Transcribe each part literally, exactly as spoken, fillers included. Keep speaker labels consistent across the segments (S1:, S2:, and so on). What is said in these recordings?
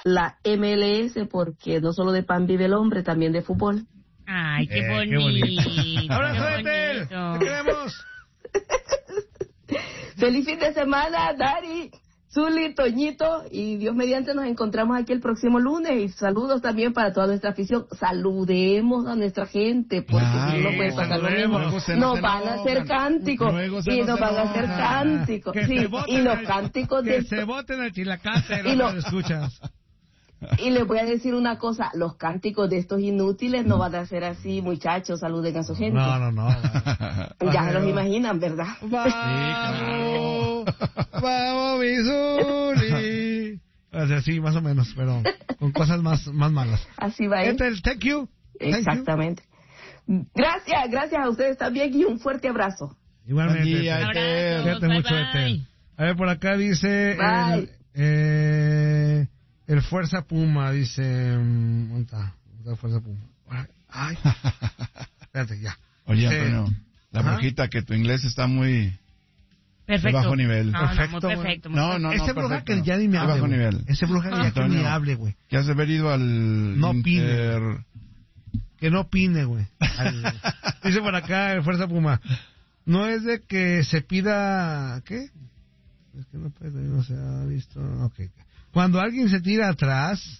S1: la M L S, porque no solo de pan vive el hombre, también de fútbol.
S2: Ay, qué
S3: Eh,
S2: bonito.
S3: qué bonito. ¡Abrazo,
S2: Qué
S3: Ethel!
S2: bonito.
S3: ¡Te queremos!
S1: Feliz fin de semana, Dari, Zuli, Toñito, y Dios mediante nos encontramos aquí el próximo lunes. Y saludos también para toda nuestra afición. Saludemos a nuestra gente, porque
S4: Ah,
S1: si no puede pasar lo mismo.
S4: luego se
S1: Nos
S4: nos
S1: van a hacer
S4: enojan.
S1: cánticos
S4: Luego se
S1: y
S4: nos
S1: nos van a hacer
S4: enojan.
S1: cánticos.
S3: Que
S1: Sí,
S3: se voten
S1: y los
S3: al-
S1: cánticos
S3: que
S1: de
S3: se voten al chilacate,
S1: Y
S3: no
S1: lo-
S3: escuchas.
S1: Y les voy a decir una cosa, los cánticos de estos inútiles no van a ser así, muchachos, saluden a su gente.
S3: No, no, no.
S1: Ya se los imaginan, ¿verdad?
S3: Vamos, vamos, mi Zuli. O sea, sí, más o menos, pero con cosas más, más malas.
S1: Así va. ¿eh?
S3: Ethel, thank you. Thank you.
S1: Exactamente. Gracias, gracias a ustedes también y un fuerte abrazo.
S3: Igualmente.
S4: Buen día,
S3: Ethel.
S4: Ethel.
S3: Cuídate
S2: Bye,
S3: mucho,
S2: bye.
S3: Ethel. A ver, por acá dice el,
S1: Bye.
S3: eh, el Fuerza Puma, dice... mm, ¿Dónde está? ¿Dónde está el Fuerza Puma? Ay, espérate, ya.
S4: Oye,
S3: Dice-
S4: Antonio, la
S3: Ajá.
S4: brujita, que tu inglés está muy
S2: Perfecto.
S4: de bajo nivel.
S2: No, no, muy
S3: Perfecto,
S2: perfecto. muy
S4: No,
S2: perfecto.
S4: no,
S3: Ese
S4: no,
S3: bruja
S4: perfecto.
S3: que ya ni me
S4: De
S3: hable,
S4: bajo
S3: güey.
S4: nivel.
S3: Ese bruja que ya que
S4: Antonio.
S3: ni hable, güey.
S4: Que has de haber ido al
S3: No opine.
S4: Inter...
S3: Que no opine, güey. Al- Dice por acá el Fuerza Puma. No es de que se pida... ¿Qué? Es que no, puede, no se ha visto... Ok. Cuando alguien se tira atrás,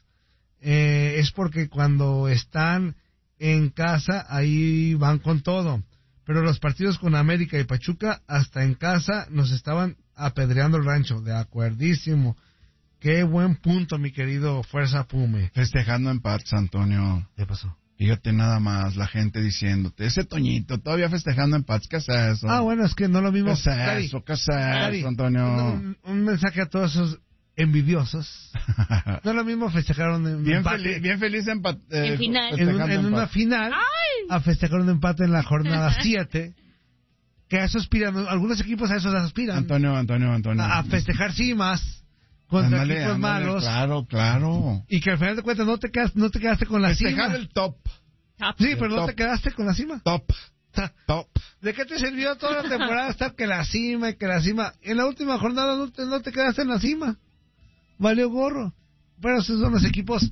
S3: eh, es porque cuando están en casa, ahí van con todo. Pero los partidos con América y Pachuca, hasta en casa, nos estaban apedreando el rancho. De acuerdísimo. Qué buen punto, mi querido Fuerza Pume.
S4: Festejando empates, Antonio.
S3: ¿Qué pasó?
S4: Fíjate nada más, la gente diciéndote, ese Toñito todavía festejando empates, ¿qué es eso?
S3: Ah, bueno, es que no lo mismo.
S4: ¿Qué es
S3: Dari,
S4: eso? ¿Qué es
S3: Dari,
S4: eso, Antonio?
S3: Un, un mensaje a todos esos envidiosos. No es lo mismo festejar un
S4: bien,
S3: empate
S4: feliz, bien feliz empate. eh,
S2: En final.
S3: en, un-
S4: festejando
S3: en una
S4: empate.
S3: final a festejar un empate en la jornada siete. Que a eso aspiran, algunos equipos a eso aspiran.
S4: Antonio, Antonio, Antonio.
S3: A, a festejar cimas contra
S4: Ándale,
S3: equipos
S4: ándale,
S3: malos.
S4: Claro, claro.
S3: Y que al final de cuentas no te quedaste, no te quedaste con la
S4: Festejar
S3: cima.
S4: el top,
S3: Sí, pero no
S4: top.
S3: te quedaste con la cima.
S4: top, top.
S3: ¿De qué te sirvió toda la temporada estar que la cima y que la cima? En la última jornada no te, no te quedaste en la cima. Valió gorro. Pero esos son los equipos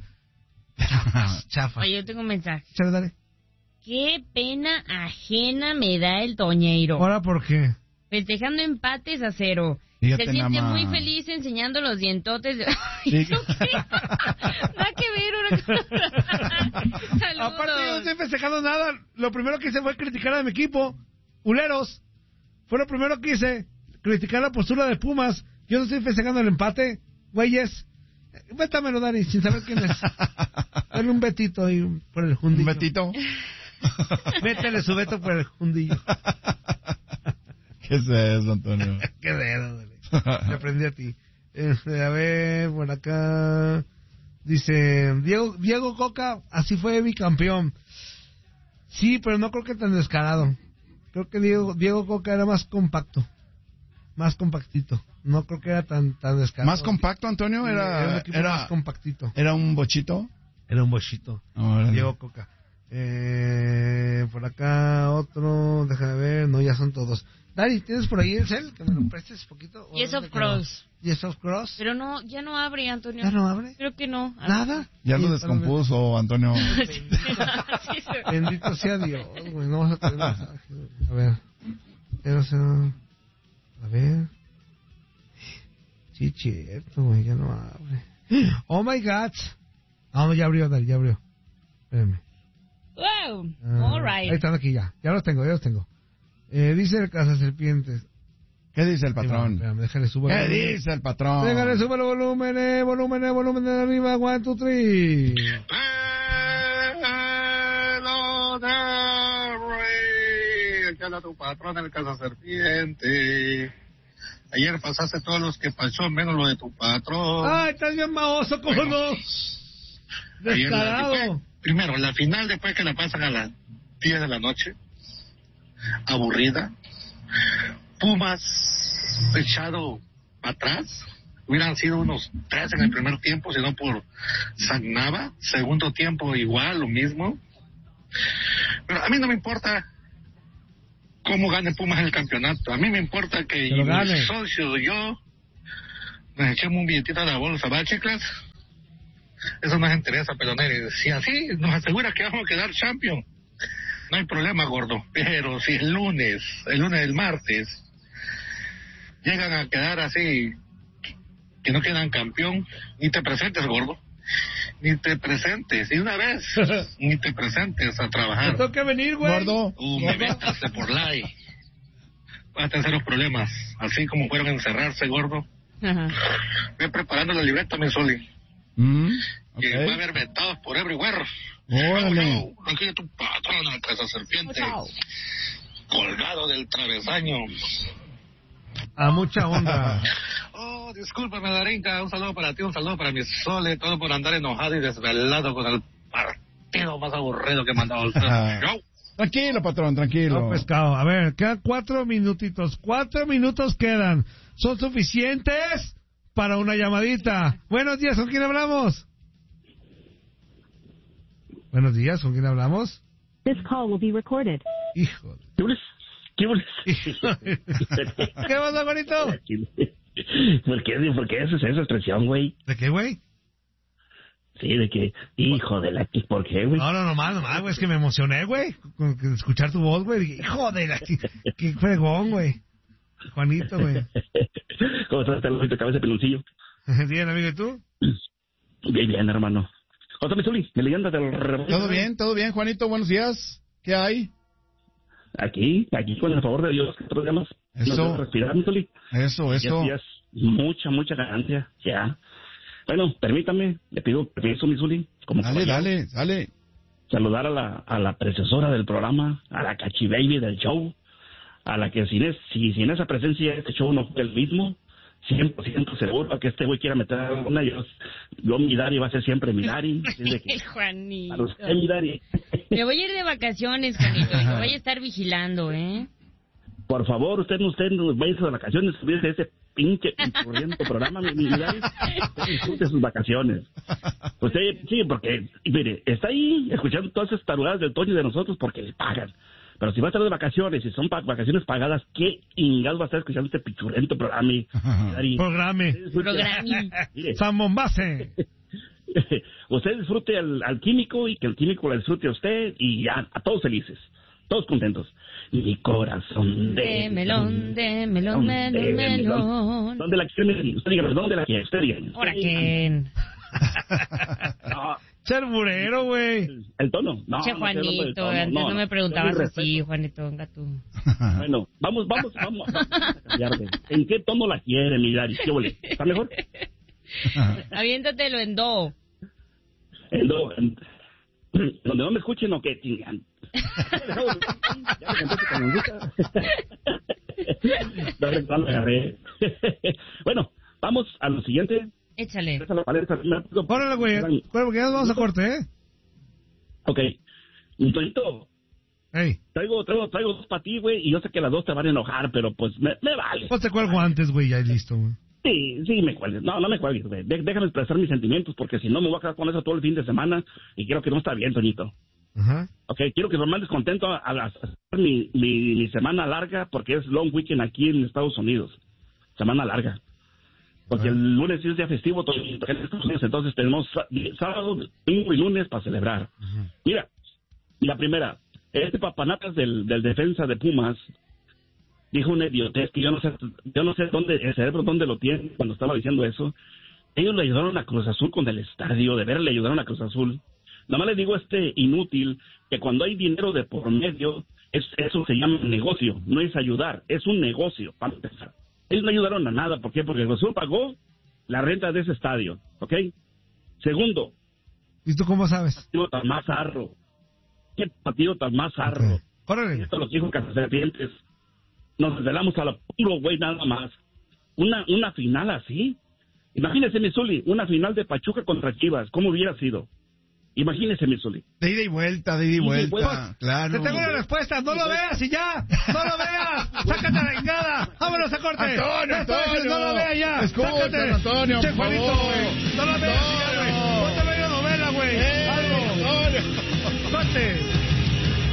S3: chafas. chafas.
S2: Oye, yo tengo un mensaje.
S3: Chale, dale.
S2: Qué pena ajena me da el Toñeiro.
S3: ¿Ahora por qué?
S2: Festejando empates a cero.
S4: Fíjate
S2: Se siente
S4: nada
S2: muy
S4: más.
S2: feliz enseñando los dientotes. De...
S4: Sí.
S2: ¿Eso qué? Nada que ver una cosa. Saludos.
S3: Aparte yo no estoy festejando nada. Lo primero que hice fue criticar a mi equipo. Uleros. Fue lo primero que hice. Criticar la postura de Pumas. Yo no estoy festejando el empate. Güeyes. Vétamelo, Dani, sin saber quién es. Dale un betito ahí por el jundillo.
S4: Un Betito.
S3: Métele su veto por el jundillo.
S4: ¿Qué es eso, Antonio?
S3: Qué dedo, dale. Te aprendí a ti. Este, a ver, por acá. Dice, Diego, Diego Coca, así fue bicampeón. Sí, pero no creo que tan descarado. Creo que Diego, Diego Coca era más compacto. Más compactito. No creo que era tan, tan descarado.
S4: ¿Más compacto, Antonio?
S3: Era,
S4: Era,
S3: un equipo
S4: era,
S3: más compactito.
S4: ¿Era un bochito?
S3: Era un bochito.
S4: Órale.
S3: Diego Coca. Eh, por acá otro, déjame ver, no, ya son todos. Dari, ¿tienes por ahí el cel? Que me lo prestes poquito. ¿O
S2: Yes,
S3: dónde
S2: of
S3: quedó?
S2: course.
S3: Yes, of course.
S2: Pero no, ya no abre, Antonio.
S3: ¿Ya no abre?
S2: Creo que no.
S3: ¿Nada?
S4: Ya lo
S3: Sí,
S4: descompuso, Antonio.
S2: Sí, sí.
S3: Bendito sea Dios, güey, no vamos a tener mensaje. A ver. Pero, o sea, a ver. Sí, cierto, güey, ya no abre. Oh my God. Ah, no, ya abrió, Dari, ya abrió. Espérame.
S2: Wow,
S3: Ah,
S2: all right.
S3: Ahí están aquí ya. Ya los tengo, ya los tengo. Eh, dice el Cazaserpientes.
S4: ¿Qué dice el patrón?
S3: Espérame, déjale subo el
S4: ¿Qué
S3: volumen.
S4: dice el patrón?
S3: Déjale subo el volumen, eh, volumen, eh, volumen de arriba, one, two, three.
S5: Hello there, Ray. Aquí anda tu patrón, el Cazaserpiente. Ayer pasaste todos los que pasó, menos lo de tu patrón.
S3: Ay, estás bien maoso, ¿cómo no?
S5: Ayer la-
S3: Descarado.
S5: después- primero, la final después que la pasan a las diez de la noche. Aburrida. Pumas echado para atrás. Hubieran sido unos tres en el primer tiempo, si no por Sagnava. Segundo tiempo igual, lo mismo. Pero a mí no me importa cómo gane Pumas el campeonato. A mí me importa que
S3: Que lo gane.
S5: mis socios y yo nos echemos un billetito a la bolsa, ¿va, chicas? Eso nos interesa, Peloneri. Si así nos asegura que vamos a quedar champion, no hay problema, gordo. Pero si el lunes, el lunes, el martes, llegan a quedar así, que no quedan campeón, ni te presentes, gordo. Ni te presentes, y una vez, ni te presentes a trabajar.
S3: Me toca venir, güey.
S4: Gordo.
S5: Tú me metas de por ley. Vas a tener los problemas, así como fueron a encerrarse, gordo.
S2: Ajá.
S5: Ve preparando la libreta, mi Soli.
S4: Mm,
S5: Que
S4: okay.
S5: va a haber vetados por everywhere.
S4: Órale.
S5: No, aquí tu patrón, la casa serpiente. Colgado del travesaño.
S3: A mucha onda.
S5: Oh, discúlpame, Darinka. Un saludo para ti, un saludo para mi Sole. Todo por andar enojado y desvelado con el partido más aburrido que he mandado al show.
S4: Tranquilo, patrón, tranquilo.
S3: No, pescado. A ver, quedan cuatro minutitos. Cuatro minutos quedan. ¿Son suficientes para una llamadita? Buenos días, ¿con quién hablamos? Buenos días, ¿con quién hablamos?
S6: This call will be recorded.
S3: Hijo.
S7: ¿Qué boles? ¿Qué boles?
S3: ¿Qué pasa, bonito?
S7: ¿Por qué, ¿Por qué esa, esa expresión, güey?
S3: ¿De qué, güey?
S7: Sí, de que, hijo de la... ¿Por qué, güey?
S3: No, no, no, más, nomás, güey, es que me emocioné, güey, con con escuchar tu voz, güey. Dije, hijo de la... Qué fregón, güey. Juanito, güey.
S7: ¿Cómo estás, Telojito, cabeza de peloncillo?
S3: Bien, amigo, ¿y tú?
S7: Bien, bien, hermano. José Misuli, mi leyenda del...
S4: ¿Todo bien? ¿Todo bien, Juanito? Buenos días. ¿Qué hay?
S7: Aquí, aquí, con el favor de Dios, que otros días
S4: Eso.
S7: no respirar, Misuli.
S4: Eso,
S7: Ya
S4: eso.
S7: días, mucha, mucha ganancia, ya. Bueno, permítame, le pido permiso, Misuli. Como
S4: Dale,
S7: caballero,
S4: dale, dale.
S7: saludar a la, a la precesora del programa, a la Cachi Baby del show, a la que sin, es, si, sin esa presencia este show no fue el mismo, cien por ciento seguro que este güey quiera meter una, yo, yo mi Dari va a ser siempre mi Dari. Así de que,
S2: Juanito.
S7: para usted, mi Dari.
S2: Me voy a ir de vacaciones, Juanito, y lo voy a estar vigilando, ¿eh?
S7: Por favor, usted, usted no vaya de vacaciones, subirse ese pinche corriente programa, mi, mi Dari. Usted disfrute sus vacaciones. Usted, sí, porque, mire, está ahí escuchando todas esas tarugadas del Toño y de nosotros porque le pagan. Pero si va a estar de vacaciones y son pa- vacaciones pagadas, ¿qué ingados va a estar escuchando este pichurrento programa, mi Dari?
S3: Programe.
S2: Programi.
S7: Mire,
S3: San Bombase.
S7: usted disfrute al, al químico y que el químico la disfrute a usted y ya, a todos felices, todos contentos. Mi corazón de,
S2: De melón, de melón, melón, melón.
S7: ¿Dónde la quiere? Usted dígame, ¿dónde la quiere? Usted dígame.
S2: ¿Ahora quién?
S7: No,
S3: Cherburero, güey.
S7: el, el tono. No,
S2: Che,
S7: no estoy hablando del
S2: Juanito,
S7: tono,
S2: antes no, me preguntabas
S7: Con
S2: así,
S7: respeto.
S2: Juanito, venga tú.
S7: Bueno, vamos, vamos, vamos, vamos a cambiar de- ¿En qué tono la quiere, mi Dari? ¿Qué huele? ¿Está mejor?
S2: Aviéntatelo en do.
S7: En do- en- donde no me escuchen o que chingan. Ya me contaste con Anguita. No sé cuándo agarré. Bueno, vamos a lo siguiente.
S2: Échale.
S7: Esa es la paleta.
S3: Órale, güey. Bueno, porque ya nos vamos a corte, ¿eh?
S7: Ok. Un tonito.
S3: Ey,
S7: Traigo, traigo, traigo dos para ti, güey, y yo sé que las dos te van a enojar, pero pues me, me vale.
S3: pues te cuelgo antes, güey, ya listo, güey.
S7: Sí, sí, me cuelgues. No, no me cuelgues, güey. De- déjame expresar mis sentimientos, porque si no me voy a quedar con eso todo el fin de semana, y quiero que no está bien, Toñito.
S3: Ajá.
S7: Ok, quiero que me mandes contento a, a, a mi, mi, mi semana larga, porque es long weekend aquí en Estados Unidos. Semana larga. Porque el lunes es día festivo, Toñito, en Estados Unidos, entonces tenemos sá- sábado, domingo y lunes para celebrar.
S3: Ajá.
S7: Mira, la primera, este papanatas del, del defensa de Pumas dijo una idiotez que yo no sé, yo no sé dónde, el cerebro dónde lo tiene cuando estaba diciendo eso. Ellos le ayudaron a Cruz Azul con el estadio, de ver le ayudaron a Cruz Azul. Nomás le digo a este inútil que cuando hay dinero de por medio, es, eso se llama negocio, no es ayudar, es un negocio, para empezar. Ellos no ayudaron a nada, ¿por qué? Porque Cruz Azul pagó la renta de ese estadio, ¿ok? Segundo,
S3: ¿Y tú cómo sabes?
S7: partido tan más arro. ¿Qué partido tan más arro?
S3: Ok. Órale.
S7: Esto los hijos cazaserpientes. Nos desvelamos a la puro güey nada más. Una una final así. Imagínese, Misuli, una final de Pachuca contra Chivas. ¿Cómo hubiera sido? Imagínese, Misuli.
S4: De ida y vuelta, de ida y
S7: Ida y
S4: vuelta.
S7: vuelta.
S4: Claro.
S3: Te tengo una respuesta, no lo veas y ya, no lo veas, sácate la vengada, vámonos a corte.
S4: Antonio,
S3: Esto es,
S4: Antonio.
S3: no lo veas ya,
S4: Escucha,
S3: sácate.
S4: Antonio,
S3: Che,
S4: por
S3: Juanito,
S4: favor.
S3: güey, no lo veas ya, güey,
S4: Antonio.
S3: ponte medio novela, güey, algo, corte.